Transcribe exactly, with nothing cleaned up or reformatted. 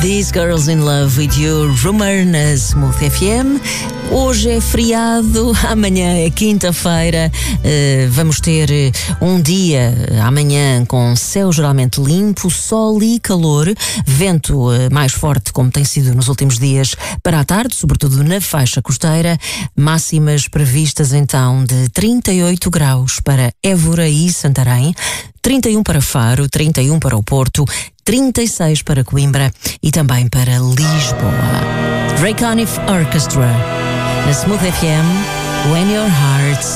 These Girls in Love with You, Rumor na Smooth F M. Hoje é feriado, amanhã é quinta-feira. Uh, vamos ter um dia amanhã com céu geralmente limpo, sol e calor, vento uh, mais forte como tem sido nos últimos dias para a tarde, sobretudo na faixa costeira. Máximas previstas então de trinta e oito graus para Évora e Santarém, trinta e um para Faro, trinta e um para o Porto, trinta e seis para Coimbra e também para Lisboa. Draconic Orchestra na Smooth F M, When Your Heart